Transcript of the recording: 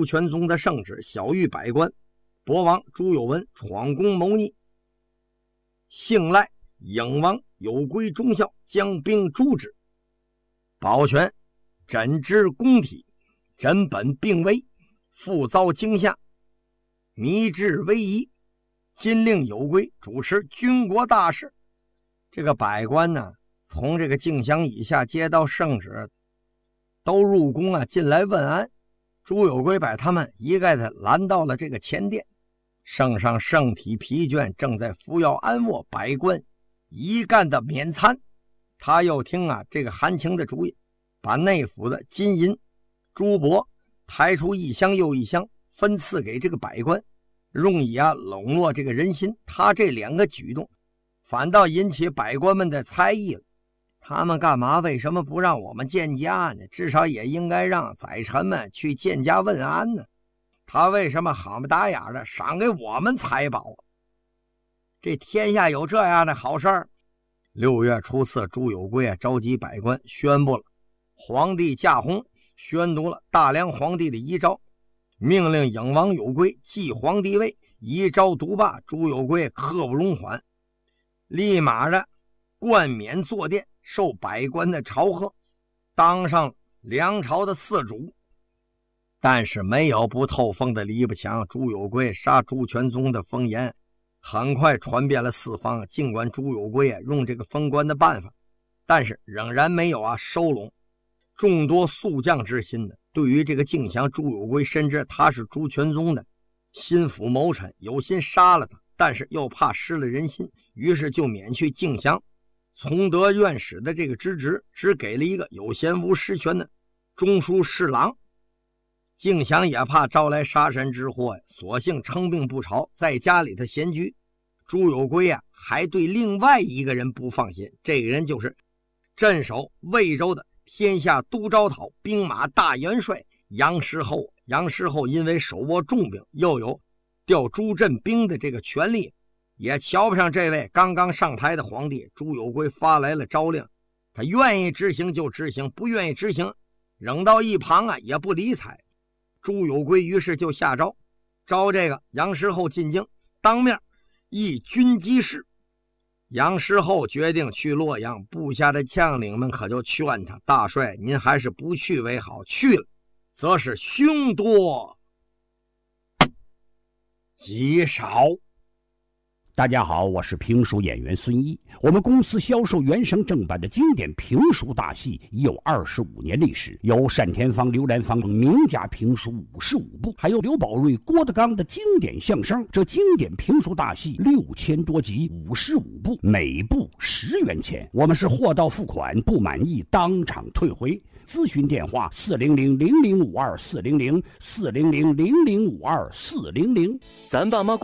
朱全宗的圣旨，晓谕百官，博王朱有文闯宫谋逆。幸赖颖王有归忠孝，将兵诛之。保全枕之宫体，枕本病危，复遭惊吓，迷至危疑，今令有归主持军国大事。这个百官呢，从这个敬翔以下接到圣旨，都入宫进来问安。朱有归把他们一概的拦到了这个前殿。圣上圣体疲倦，正在服药安卧，百官一干的免餐。他又听这个韩情的主意，把内府的金银珠帛抬出一箱又一箱，分赐给这个百官，用以笼络这个人心。他这两个举动反倒引起百官们的猜疑了。他们干嘛？为什么不让我们见驾呢？至少也应该让宰臣们去见驾问安呢。他为什么好不打眼的赏给我们财宝？这天下有这样的好事儿？6月初4，朱有归召集百官，宣布了皇帝驾薨，宣读了大梁皇帝的遗诏，命令颖王有归继皇帝位。遗诏读罢，朱有归刻不容缓，立马的冠冕坐殿，受百官的朝贺，当上梁朝的嗣主。但是没有不透风的李不强，朱有归杀朱全宗的风言很快传遍了四方。尽管朱有归用这个封官的办法，但是仍然没有收拢众多宿将之心的。对于这个敬翔，朱有归深知他是朱全宗的心腹谋臣，有心杀了他，但是又怕失了人心，于是就免去敬翔从德院使的这个职，只给了一个有闲无实权的中书侍郎。敬翔也怕招来杀身之祸，索性称病不朝，在家里头闲居。朱有归还对另外一个人不放心，这个人就是镇守魏州的天下都招讨兵马大元帅杨师厚。杨师厚因为手握重兵，又有调朱镇兵的这个权力，也瞧不上这位刚刚上台的皇帝。朱有归发来了诏令，他愿意执行就执行，不愿意执行扔到一旁也不理睬。朱有归于是就下诏，召这个杨师厚进京，当面议军机事。杨师厚决定去洛阳，部下的将领们可就劝他，大帅您还是不去为好，去了则是凶多吉少。 大家好，我是评书演员孙一。我们公司销售原声正版的经典评书大戏已有25年历史，有单田芳、刘兰芳等名家评书55部，还有刘宝瑞、郭德纲的经典相声。这经典评书大戏6000多集，55部，每部10元钱。我们是货到付款，不满意当场退回。咨询电话400-0052-400，400-0052-400。 咱爸妈